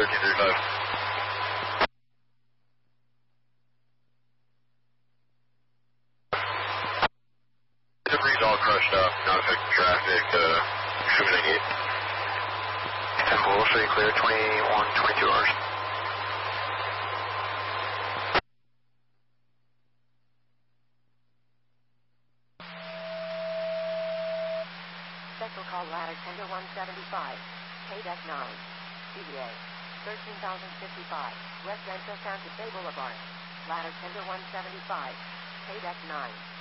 1335. Debris all crushed up, not affecting traffic, assuming I need. 10 Bull, show you clear, 21, 22 hours. Special call ladder tender 175, KDEC 9, CBA, 13,055, West Central Santa Fe Boulevard, ladder tender 175, KDEC 9.